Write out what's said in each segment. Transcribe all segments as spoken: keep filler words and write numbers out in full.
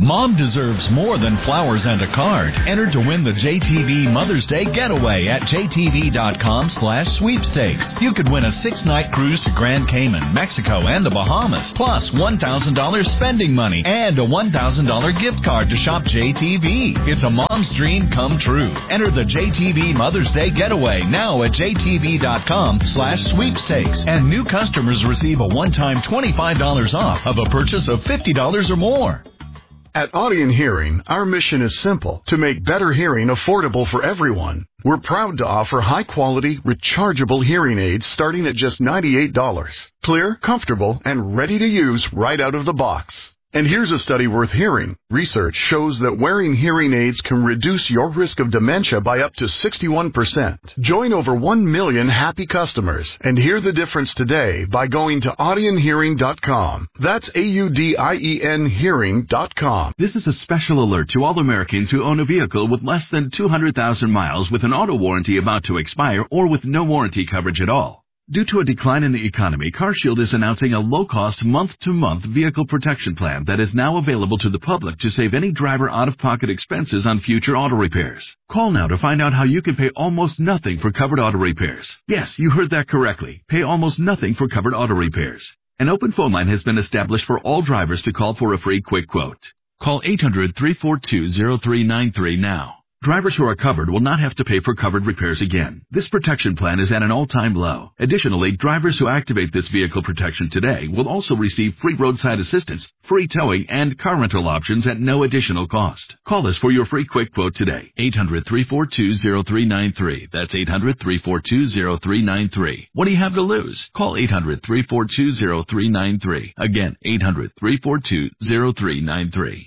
Mom deserves more than flowers and a card. Enter to win the J T V Mother's Day Getaway at J T V dot com slash sweepstakes. You could win a six-night cruise to Grand Cayman, Mexico, and the Bahamas, plus one thousand dollars spending money and a one thousand dollars gift card to shop J T V. It's a mom's dream come true. Enter the J T V Mother's Day Getaway now at J T V dot com slash sweepstakes. And new customers receive a one-time twenty-five dollars off of a purchase of fifty dollars or more. At Audion Hearing, our mission is simple, to make better hearing affordable for everyone. We're proud to offer high-quality, rechargeable hearing aids starting at just ninety-eight dollars. Clear, comfortable, and ready to use right out of the box. And here's a study worth hearing. Research shows that wearing hearing aids can reduce your risk of dementia by up to sixty-one percent. Join over one million happy customers and hear the difference today by going to audion hearing dot com. That's A U D I E N hearing dot com. This is a special alert to all Americans who own a vehicle with less than two hundred thousand miles with an auto warranty about to expire or with no warranty coverage at all. Due to a decline in the economy, CarShield is announcing a low-cost, month-to-month vehicle protection plan that is now available to the public to save any driver out-of-pocket expenses on future auto repairs. Call now to find out how you can pay almost nothing for covered auto repairs. Yes, you heard that correctly. Pay almost nothing for covered auto repairs. An open phone line has been established for all drivers to call for a free quick quote. Call eight hundred, three four two, zero three nine three now. Drivers who are covered will not have to pay for covered repairs again. This protection plan is at an all-time low. Additionally, drivers who activate this vehicle protection today will also receive free roadside assistance, free towing, and car rental options at no additional cost. Call us for your free quick quote today. eight hundred, three four two, zero three nine three. That's eight hundred, three four two, zero three nine three. What do you have to lose? Call eight hundred, three four two, zero three nine three. Again, eight hundred, three four two, zero three nine three.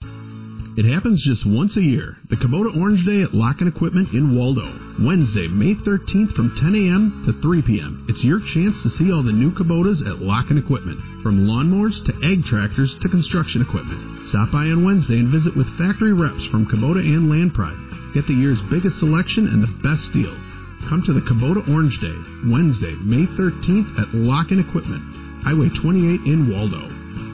It happens just once a year, the Kubota Orange Day at Lock-In Equipment in Waldo. Wednesday, May thirteenth from ten a.m. to three p.m. It's your chance to see all the new Kubotas at Lock-In Equipment, from lawnmowers to ag tractors to construction equipment. Stop by on Wednesday and visit with factory reps from Kubota and Land Pride. Get the year's biggest selection and the best deals. Come to the Kubota Orange Day, Wednesday, May thirteenth at Lock-In Equipment, Highway twenty-eight in Waldo.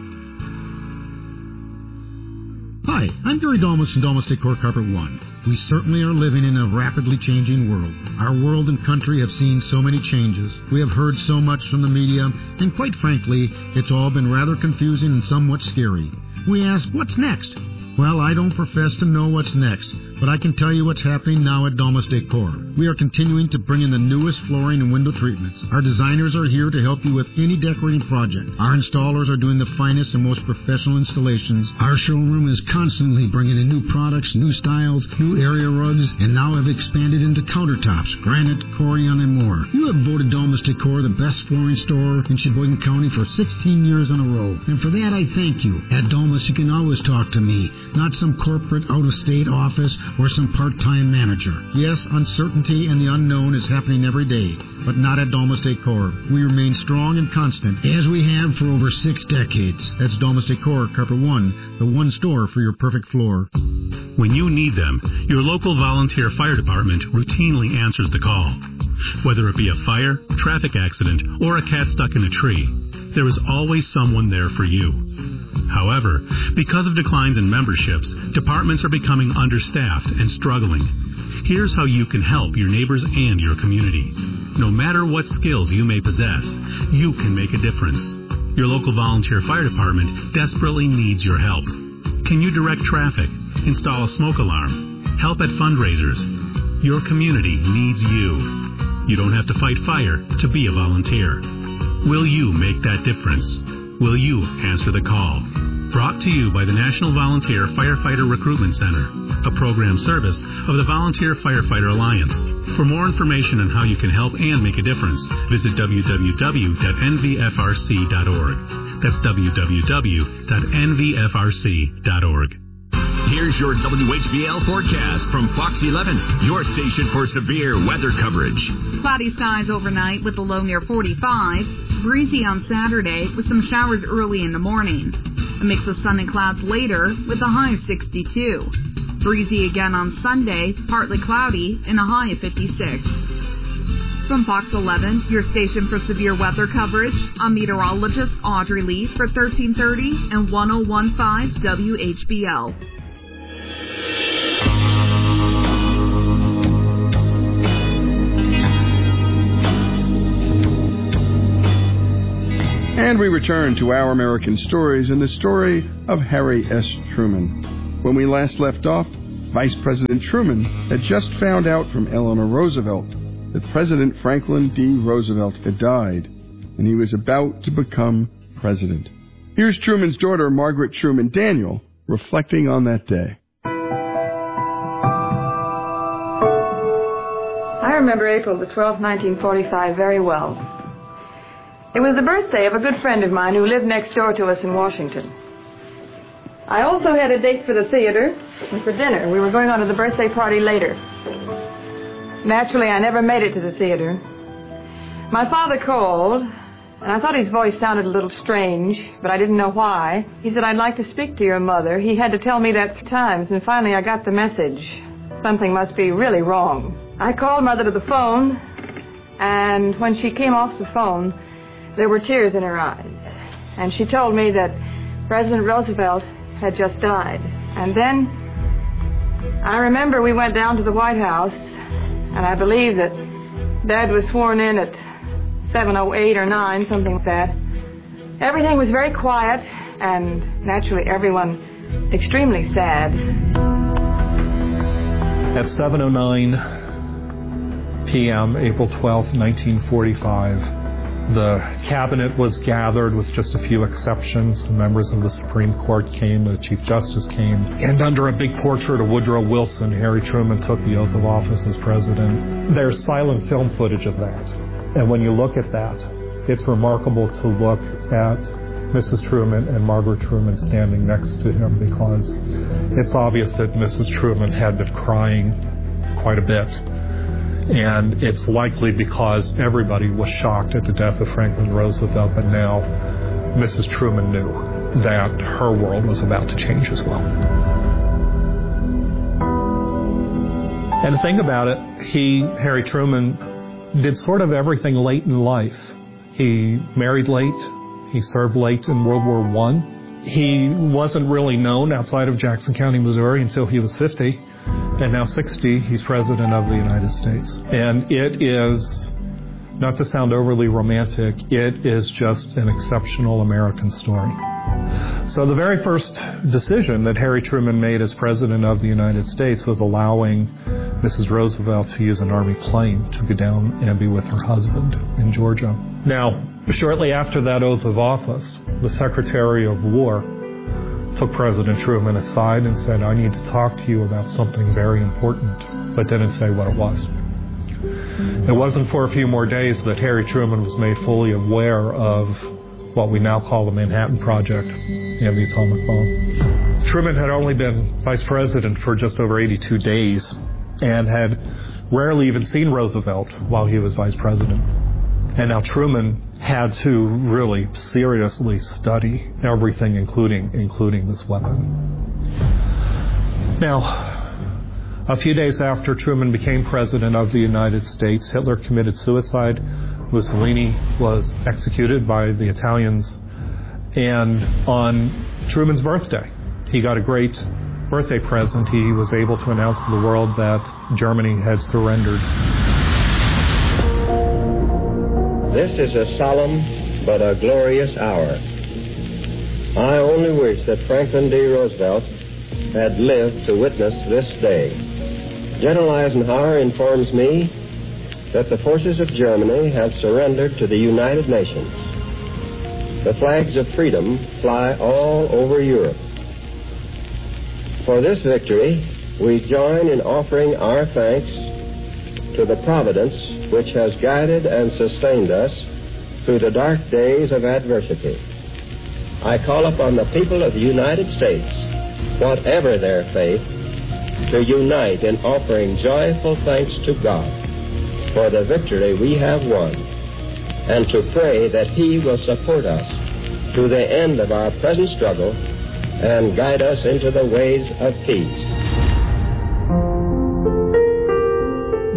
Hi, I'm Gary Dalmas from Dalmas Decor Carpet One. We certainly are living in a rapidly changing world. Our world and country have seen so many changes. We have heard so much from the media, and quite frankly, it's all been rather confusing and somewhat scary. We ask, what's next? Well, I don't profess to know what's next, but I can tell you what's happening now at Dalmas Decor. We are continuing to bring in the newest flooring and window treatments. Our designers are here to help you with any decorating project. Our installers are doing the finest and most professional installations. Our showroom is constantly bringing in new products, new styles, new area rugs, and now have expanded into countertops, granite, corian, and more. You have voted Dalmas Decor the best flooring store in Sheboygan County for sixteen years in a row, and for that I thank you. At Dalmas, you can always talk to me, not some corporate out-of-state office or some part-time manager. Yes, uncertainty and the unknown is happening every day, but not at Dalmas Decor. We remain strong and constant, as we have for over six decades. That's Dalmas Decor, Carpet One, the one store for your perfect floor. When you need them, your local volunteer fire department routinely answers the call. Whether it be a fire, traffic accident, or a cat stuck in a tree, there is always someone there for you. However, because of declines in memberships, departments are becoming understaffed and struggling. Here's how you can help your neighbors and your community. No matter what skills you may possess, you can make a difference. Your local volunteer fire department desperately needs your help. Can you direct traffic, install a smoke alarm, help at fundraisers? Your community needs you. You don't have to fight fire to be a volunteer. Will you make that difference? Will you answer the call? Brought to you by the National Volunteer Firefighter Recruitment Center, a program service of the Volunteer Firefighter Alliance. For more information on how you can help and make a difference, visit w w w dot n v f r c dot org. That's w w w dot n v f r c dot org. Here's your W H B L forecast from Fox eleven, your station for severe weather coverage. Cloudy skies overnight with a low near forty-five. Breezy on Saturday with some showers early in the morning. A mix of sun and clouds later with a high of sixty-two. Breezy again on Sunday, partly cloudy and a high of fifty-six. From Fox eleven, your station for severe weather coverage, I'm meteorologist Audrey Lee for thirteen thirty and one oh one point five W H B L. And we return to Our American Stories and the story of Harry S. Truman. When we last left off, Vice President Truman had just found out from Eleanor Roosevelt that President Franklin D. Roosevelt had died, and he was about to become president. Here's Truman's daughter, Margaret Truman Daniel, reflecting on that day. I remember April the twelfth, nineteen forty-five very well. It was the birthday of a good friend of mine who lived next door to us in Washington. I also had a date for the theater and for dinner. We were going on to the birthday party later. Naturally, I never made it to the theater. My father called, and I thought his voice sounded a little strange, but I didn't know why. He said, "I'd like to speak to your mother." He had to tell me that three times, and finally I got the message. Something must be really wrong. I called Mother to the phone, and when she came off the phone, there were tears in her eyes. And she told me that President Roosevelt had just died. And then I remember we went down to the White House, and I believe that Dad was sworn in at seven oh eight or nine, something like that. Everything was very quiet, and naturally everyone extremely sad. At seven oh nine p.m., April twelfth, nineteen forty-five, the cabinet was gathered with just a few exceptions. The members of the Supreme Court came, the Chief Justice came, and under a big portrait of Woodrow Wilson, Harry Truman took the oath of office as president. There's silent film footage of that. And when you look at that, it's remarkable to look at Missus Truman and Margaret Truman standing next to him, because it's obvious that Missus Truman had been crying quite a bit. And it's likely because everybody was shocked at the death of Franklin Roosevelt, but now Missus Truman knew that her world was about to change as well. And to think about it, he, Harry Truman, did sort of everything late in life. He married late. He served late in World War One. He wasn't really known outside of Jackson County, Missouri until he was fifty. And now sixty, he's President of the United States. And it is, not to sound overly romantic, it is just an exceptional American story. So the very first decision that Harry Truman made as President of the United States was allowing Missus Roosevelt to use an Army plane to go down and be with her husband in Georgia. Now, shortly after that oath of office, the Secretary of War took President Truman aside and said, "I need to talk to you about something very important," but didn't say what it was. It wasn't for a few more days that Harry Truman was made fully aware of what we now call the Manhattan Project and the atomic bomb. Truman had only been vice president for just over eighty-two days and had rarely even seen Roosevelt while he was vice president. And now Truman had to really seriously study everything, including including this weapon. Now, a few days after Truman became president of the United States, Hitler committed suicide. Mussolini was executed by the Italians. And on Truman's birthday, he got a great birthday present. He was able to announce to the world that Germany had surrendered. This is a solemn but a glorious hour. I only wish that Franklin D. Roosevelt had lived to witness this day. General Eisenhower informs me that the forces of Germany have surrendered to the United Nations. The flags of freedom fly all over Europe. For this victory, we join in offering our thanks to the Providence which has guided and sustained us through the dark days of adversity. I call upon the people of the United States, whatever their faith, to unite in offering joyful thanks to God for the victory we have won, and to pray that He will support us to the end of our present struggle and guide us into the ways of peace.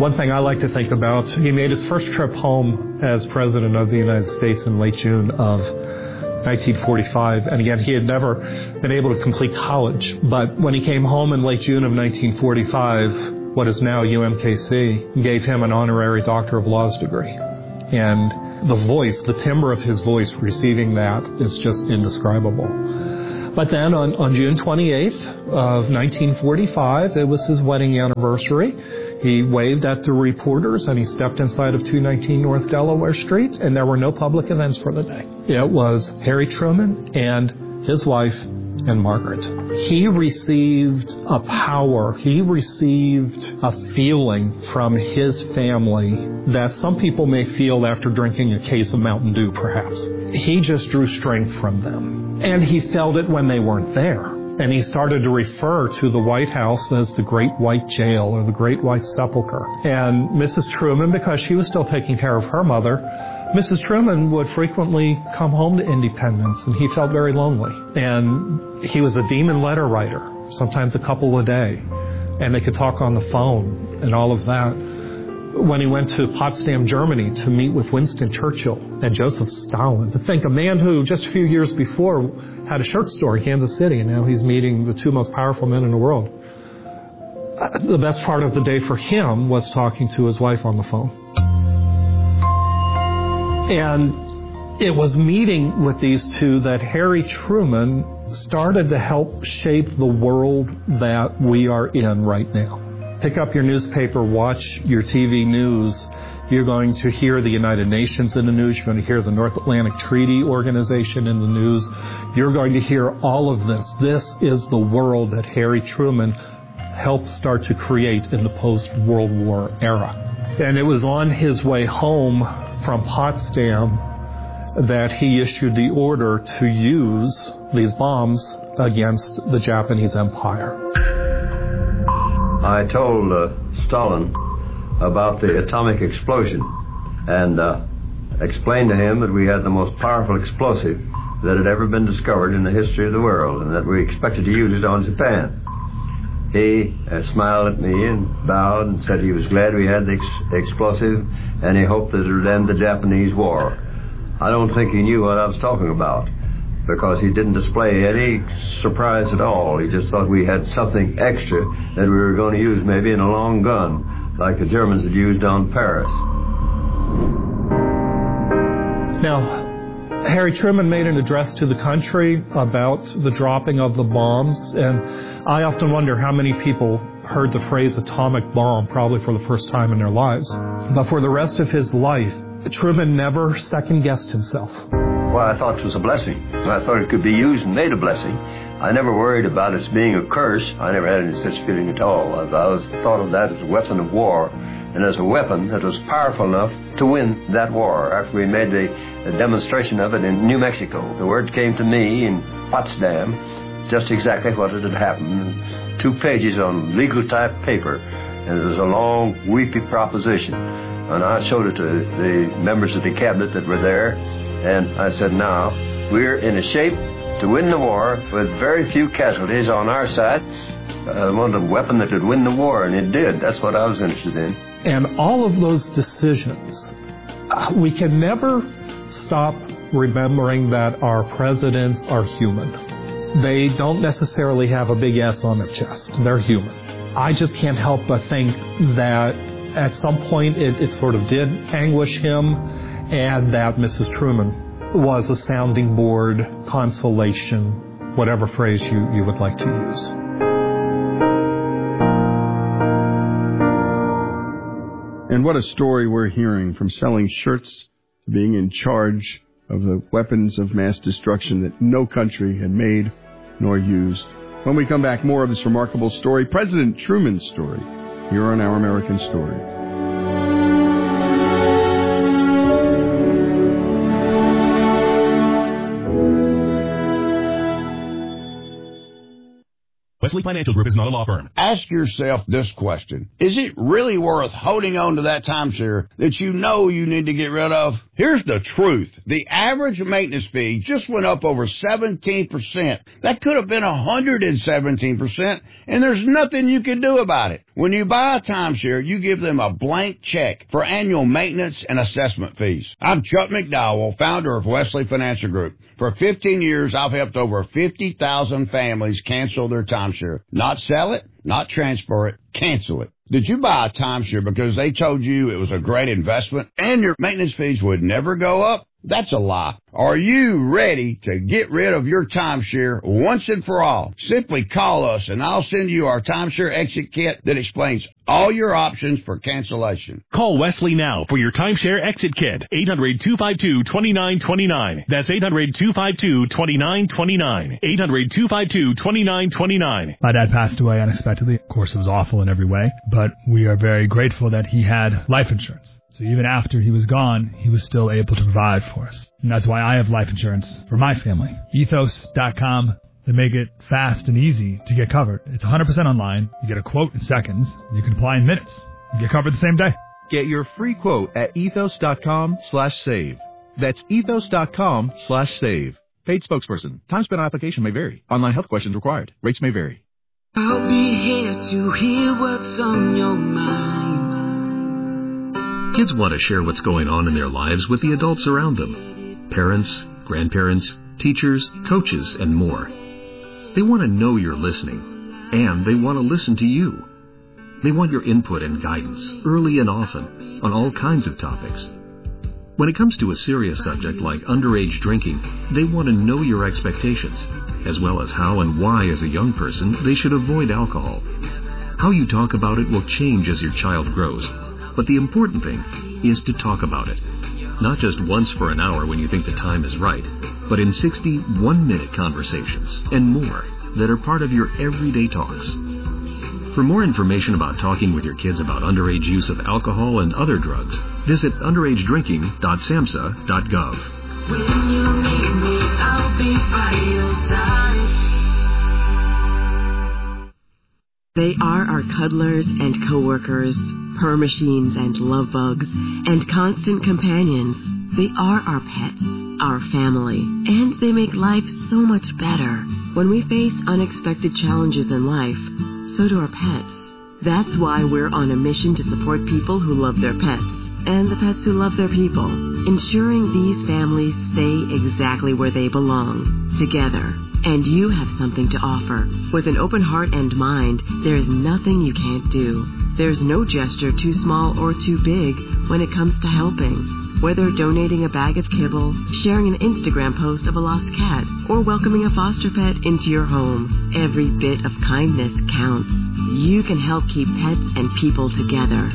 One thing I like to think about, he made his first trip home as President of the United States in late June of nineteen forty-five. And again, he had never been able to complete college. But when he came home in late June of nineteen forty-five, what is now U M K C gave him an honorary Doctor of Laws degree. And the voice, the timbre of his voice receiving that is just indescribable. But then on, on June twenty-eighth of nineteen forty-five, it was his wedding anniversary. He waved at the reporters and he stepped inside of two nineteen North Delaware Street, and there were no public events for the day. It was Harry Truman and his wife and Margaret. He received a power, he received a feeling from his family that some people may feel after drinking a case of Mountain Dew, perhaps. He just drew strength from them. And he felt it when they weren't there. And he started to refer to the White House as the Great White Jail or the Great White Sepulchre. And Missus Truman, because she was still taking care of her mother, Missus Truman would frequently come home to Independence, and he felt very lonely. And he was a demon letter writer, sometimes a couple a day. And they could talk on the phone and all of that. When he went to Potsdam, Germany to meet with Winston Churchill and Joseph Stalin, to think a man who just a few years before had a shirt store in Kansas City, and now he's meeting the two most powerful men in the world. The best part of the day for him was talking to his wife on the phone. And it was meeting with these two that Harry Truman started to help shape the world that we are in right now. Pick up your newspaper, watch your T V news. You're going to hear the United Nations in the news. You're going to hear the North Atlantic Treaty Organization in the news. You're going to hear all of this. This is the world that Harry Truman helped start to create in the post-World War era. And it was on his way home from Potsdam that he issued the order to use these bombs against the Japanese Empire. I told uh, Stalin about the atomic explosion and uh, explained to him that we had the most powerful explosive that had ever been discovered in the history of the world, and that we expected to use it on Japan. He uh, smiled at me and bowed and said he was glad we had the ex- explosive, and he hoped that it would end the Japanese war. I don't think he knew what I was talking about, because he didn't display any surprise at all. He just thought we had something extra that we were going to use maybe in a long gun, like the Germans had used on Paris. Now, Harry Truman made an address to the country about the dropping of the bombs, and I often wonder how many people heard the phrase atomic bomb probably for the first time in their lives. But for the rest of his life, Truman never second-guessed himself. Well, I thought it was a blessing. I thought it could be used and made a blessing. I never worried about its being a curse. I never had any such feeling at all. I always thought of that as a weapon of war, and as a weapon that was powerful enough to win that war. After we made the, the demonstration of it in New Mexico, the word came to me in Potsdam just exactly what had happened. Two pages on legal type paper, and it was a long, weepy proposition. And I showed it to the members of the cabinet that were there, and I said, now, we're in a shape to win the war with very few casualties on our side. I wanted a weapon that could win the war, and it did. That's what I was interested in. And all of those decisions, we can never stop remembering that our presidents are human. They don't necessarily have a big S on their chest. They're human. I just can't help but think that at some point it, it sort of did anguish him, and that Missus Truman was a sounding board, consolation, whatever phrase you, you would like to use. And what a story we're hearing, from selling shirts to being in charge of the weapons of mass destruction that no country had made nor used. When we come back, more of this remarkable story, President Truman's story, here on Our American Story. Wesley Financial Group is not a law firm. Ask yourself this question. Is it really worth holding on to that timeshare that you know you need to get rid of? Here's the truth. The average maintenance fee just went up over seventeen percent. That could have been one hundred seventeen percent, and there's nothing you can do about it. When you buy a timeshare, you give them a blank check for annual maintenance and assessment fees. I'm Chuck McDowell, founder of Wesley Financial Group. For fifteen years, I've helped over fifty thousand families cancel their timeshare. Not sell it, not transfer it, cancel it. Did you buy a timeshare because they told you it was a great investment and your maintenance fees would never go up? That's a lie. Are you ready to get rid of your timeshare once and for all? Simply call us and I'll send you our timeshare exit kit that explains all your options for cancellation. Call Wesley now for your timeshare exit kit. eight hundred, two five two, two nine two nine. That's eight hundred, two five two, two nine two nine. eight hundred, two five two, two nine two nine. My dad passed away unexpectedly. Of course, it was awful in every way, but we are very grateful that he had life insurance. So even after he was gone, he was still able to provide for us. And that's why I have life insurance for my family. ethos dot com. They make it fast and easy to get covered. It's one hundred percent online. You get a quote in seconds. You can apply in minutes. You get covered the same day. Get your free quote at ethos dot com slash save. That's ethos dot com slash save. Paid spokesperson. Time spent on application may vary. Online health questions required. Rates may vary. I'll be here to hear what's on your mind. Kids want to share what's going on in their lives with the adults around them. Parents, grandparents, teachers, coaches, and more. They want to know you're listening, and they want to listen to you. They want your input and guidance, early and often, on all kinds of topics. When it comes to a serious subject like underage drinking, they want to know your expectations, as well as how and why as a young person they should avoid alcohol. How you talk about it will change as your child grows. But the important thing is to talk about it. Not just once for an hour when you think the time is right, but in sixty one-minute conversations and more that are part of your everyday talks. For more information about talking with your kids about underage use of alcohol and other drugs, visit underage drinking dot samhsa dot gov. When you need me, I'll be by your side. They are our cuddlers and coworkers, purr machines and love bugs, and constant companions. They are our pets, our family, and they make life so much better. When we face unexpected challenges in life, so do our pets. That's why we're on a mission to support people who love their pets, and the pets who love their people, ensuring these families stay exactly where they belong, together. And you have something to offer. With an open heart and mind, there is nothing you can't do. There's no gesture too small or too big when it comes to helping. Whether donating a bag of kibble, sharing an Instagram post of a lost cat, or welcoming a foster pet into your home, every bit of kindness counts. You can help keep pets and people together.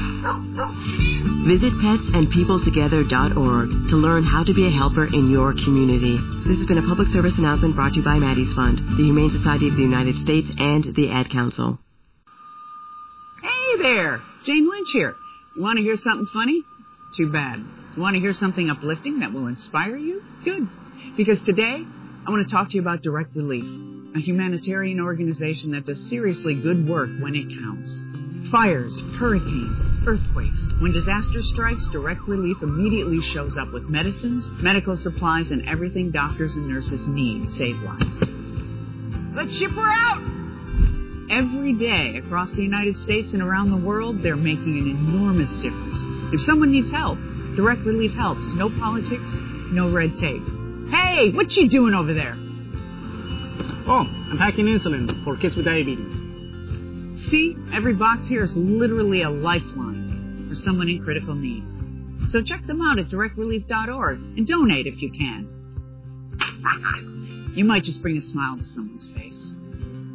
Visit pets and people together dot org to learn how to be a helper in your community. This has been a public service announcement brought to you by Maddie's Fund, the Humane Society of the United States, and the Ad Council. Hey there, Jane Lynch here. You want to hear something funny? Too bad. You want to hear something uplifting that will inspire you? Good. Because today, I want to talk to you about Direct Relief, a humanitarian organization that does seriously good work when it counts. Fires, hurricanes, earthquakes. When disaster strikes, Direct Relief immediately shows up with medicines, medical supplies, and everything doctors and nurses need to save lives. Let's ship her out! Every day across the United States and around the world, they're making an enormous difference. If someone needs help, Direct Relief helps. No politics, no red tape. Hey, what you doing over there? Oh, I'm packing insulin for kids with diabetes. See, every box here is literally a lifeline for someone in critical need. So check them out at direct relief dot org and donate if you can. You might just bring a smile to someone's face.